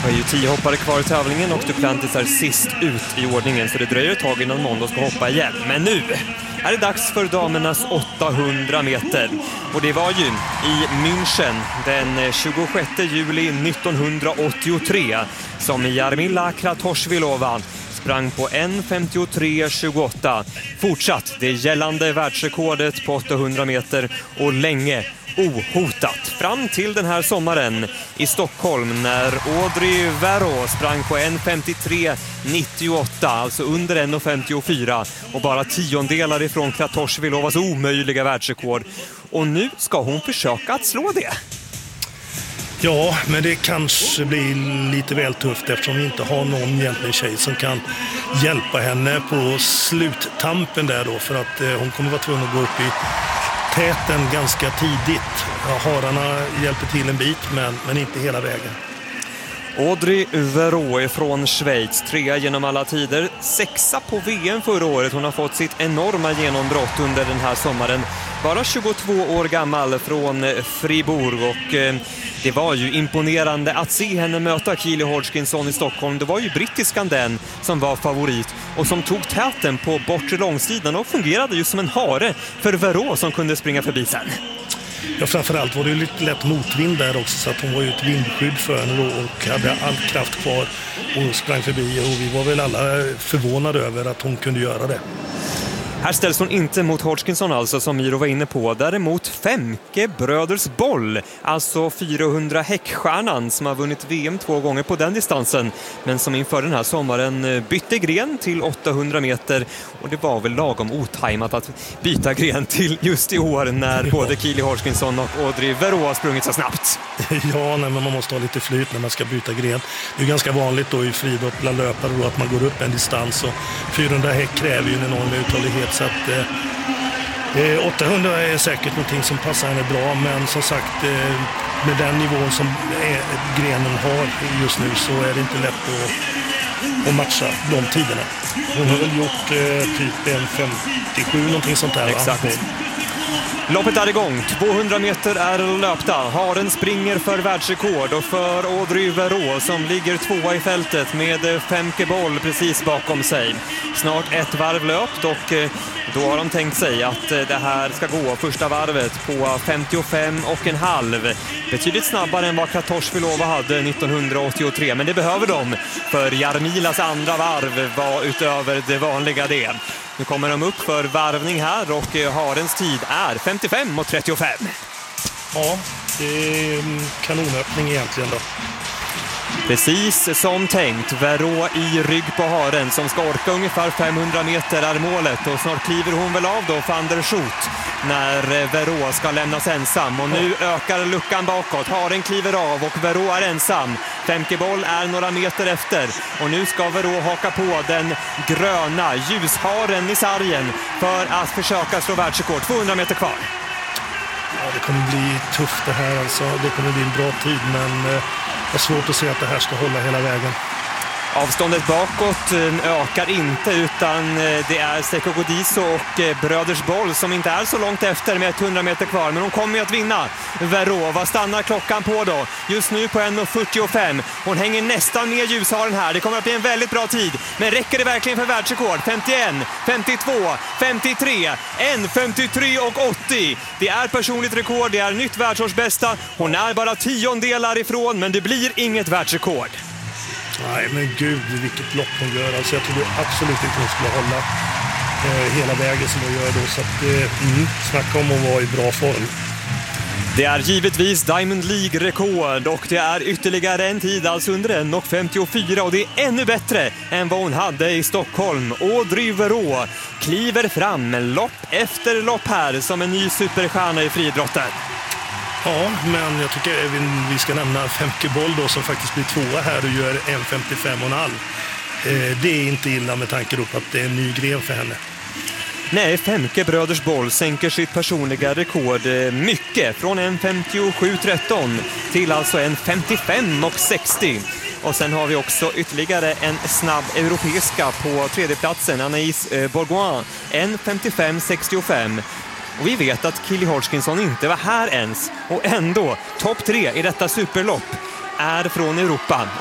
Det är ju 10 hoppare kvar i tävlingen och Duplantis är sist ut i ordningen, så det dröjer ett tag innan Mondo ska hoppa igen. Men nu är det dags för damernas 800 meter. Och det var ju i München den 26 juli 1983 som Jarmila Kratochvilova sprang på 1:53,28. Fortsatt det gällande världsrekordet på 800 meter och länge ohotat. Fram till den här sommaren i Stockholm när Audrey Verreaux sprang på 1:53,98, alltså under 1:54 och bara tiondelar ifrån Kratochvilovas omöjliga världsrekord. Och nu ska hon försöka att slå det. Ja, men det kanske blir lite väl tufft eftersom vi inte har någon egentligen tjej som kan hjälpa henne på sluttampen där då, för att hon kommer vara tvungen att gå upp i täten ganska tidigt. Ja, hararna hjälper till en bit men inte hela vägen. Audrey Verreaux från Schweiz, 3 genom alla tider, 6 på VM förra året. Hon har fått sitt enorma genombrott under den här sommaren. Bara 22 år gammal från Fribourg, och det var ju imponerande att se henne möta Keely Hodgkinson i Stockholm. Det var ju brittiskan den som var favorit och som tog täten på bortre långsidan och fungerade ju som en hare för Verreaux som kunde springa förbi sen. Ja, framförallt var det ju lite lätt motvind där också, så att hon var ju ett vindskydd för henne då och hade all kraft kvar och sprang förbi, och vi var väl alla förvånade över att hon kunde göra det. Här ställs hon inte mot Hodgkinson alltså, som Miro var inne på. Däremot Femke Brödersboll, alltså 400 häckstjärnan som har vunnit VM 2 gånger på den distansen, men som inför den här sommaren bytte gren till 800 meter. Och det var väl lagom otajmat att byta gren till just i år när både Keely Hodgkinson och Audrey Verreaux har sprungit så snabbt. Ja, nej, men man måste ha lite flyt när man ska byta gren. Det är ganska vanligt då i friidrott bland löpare då att man går upp en distans, och 400 häck kräver ju en enorm uthållighet. Så att 800 är säkert någonting som passar henne bra, men som sagt med den nivån som grenen har just nu så är det inte lätt att matcha de tiderna. Hon har väl gjort typ 1:57 någonting sånt där. Exakt. Loppet är igång, 200 meter är löpta. Haren springer för världsrekord, och för Audrey Verreaux som ligger 2 i fältet med Femke Boll precis bakom sig. Snart ett varv löpt, och då har de tänkt sig att det här ska gå första varvet på 55,5. Betydligt snabbare än vad Kratochvilova hade 1983, men det behöver de, för Jarmilas andra varv var utöver det vanliga det. Nu kommer de upp för varvning här, och harens tid är 55,35. Ja, det är en kanonöppning egentligen då. Precis som tänkt. Verreaux i rygg på haren som ska orka ungefär 500 meter är målet, och snart kliver hon väl av då van der Schoot när Verreaux ska lämnas ensam, och nu ökar luckan bakåt. Haren kliver av och Verreaux är ensam. Femke Boll är några meter efter, och nu ska Verreaux haka på den gröna ljusharen i sargen för att försöka slå världsrekord. 200 meter kvar. Ja, det kommer bli tufft det här alltså. Det kommer bli en bra tid, men det är svårt att se att det här ska hålla hela vägen. Avståndet bakåt ökar inte, utan det är Seko Godiso och Brödersboll som inte är så långt efter med 100 meter kvar. Men hon kommer ju att vinna. Verreaux, vad stannar klockan på då? Just nu på 1:45. Hon hänger nästan med ljusharen här. Det kommer att bli en väldigt bra tid. Men räcker det verkligen för världsrekord? 51, 52, 53, 1:53,80. Det är personligt rekord, det är nytt världsårsbästa. Hon är bara tiondelar ifrån, men det blir inget världsrekord. Nej, men gud, vilket lopp hon gör. Alltså, jag tror absolut inte hon skulle hålla hela vägen som hon gör då. Så att, snacka om hon var i bra form. Det är givetvis Diamond League-rekord, och det är ytterligare en tid, alltså under 1:54, och det är ännu bättre än vad hon hade i Stockholm. Audrey Verreaux kliver fram lopp efter lopp här som en ny superstjärna i friidrotten. Ja, men jag tycker vi ska nämna Femke Boll då, som faktiskt blir 2 här och gör 1:55,5. Det är inte illa med tanke på att det är en ny gren för henne. Nej, Femke Brödersboll sänker sitt personliga rekord mycket, från 1:57,13 till alltså 1:55,60. Och sen har vi också ytterligare en snabb europeiska på tredjeplatsen, Anaïs Bourgoin, 1:55,65. Och vi vet att Keely Hodgkinson inte var här ens, och ändå topp 3 i detta superlopp är från Europa.